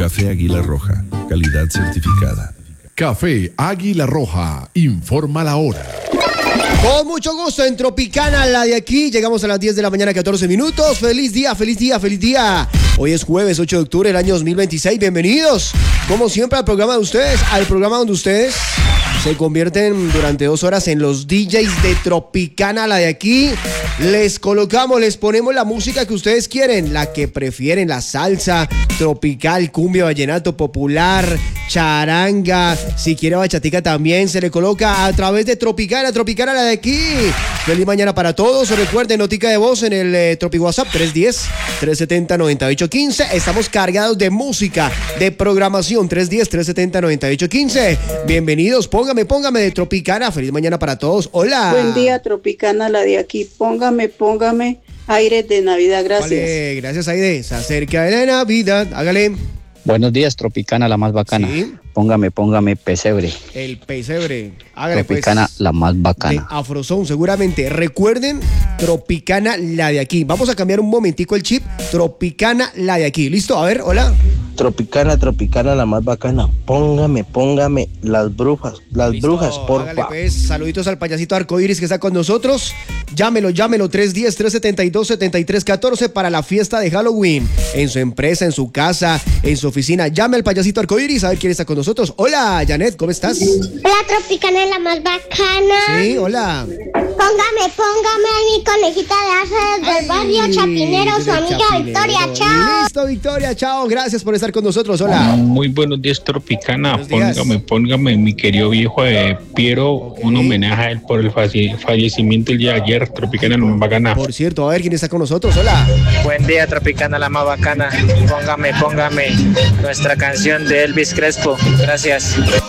Café Águila Roja, calidad certificada. Café Águila Roja, informa la hora. Con mucho gusto en Tropicana, la de aquí. Llegamos a las 10 de la mañana, 14 minutos. Feliz día, feliz día, feliz día. Hoy es jueves 8 de octubre del año 2026. Bienvenidos, como siempre, al programa de ustedes, al programa donde ustedes se convierten durante 2 horas en los DJs de Tropicana, la de aquí. Les colocamos, les ponemos la música que ustedes quieren, la que prefieren, la salsa, tropical, cumbia, vallenato, popular, charanga. Si quiere bachatica también se le coloca a través de Tropicana, Tropicana, la de aquí. Feliz mañana para todos. Recuerden, notica de voz en el Tropi WhatsApp 310-370-9815. Estamos cargados de música, de programación. 310-370-9815. Bienvenidos, póngame de Tropicana. Feliz mañana para todos. Hola. Buen día, Tropicana, la de aquí. Póngame aires de Navidad, gracias. Vale, gracias, Aide. Se acerca de la Navidad, hágale. Buenos días, Tropicana, la más bacana. Sí. Póngame pesebre. El pesebre, hágale. Tropicana, pues, la más de bacana. Afrozone, seguramente. Recuerden, Tropicana, la de aquí. Vamos a cambiar un momentico el chip. Tropicana, la de aquí. ¿Listo? A ver, hola. Tropicana, la más bacana. Póngame las brujas, Listo, brujas, porfa. Hágale, pues, saluditos al payasito arcoíris que está con nosotros. Llámelo, 310-372-7314 para la fiesta de Halloween. En su empresa, en su casa, en su oficina. Llame al payasito arcoíris a ver quién está con nosotros. Hola, Janet, ¿cómo estás? La Tropicana es la más bacana. Sí, hola. Póngame a mi conejita de hace del barrio Chapinero, su amiga Victoria, chao. Listo, Victoria, chao. Gracias por estar con nosotros. Hola. Muy buenos días, Tropicana. Buenos días. Póngame, mi querido viejo de Piero, un homenaje a él por el fallecimiento el día de ayer. Tropicana, la más bacana. Por cierto, a ver quién está con nosotros. Hola. Buen día, Tropicana, la más bacana. Póngame nuestra canción de Elvis Crespo. Gracias.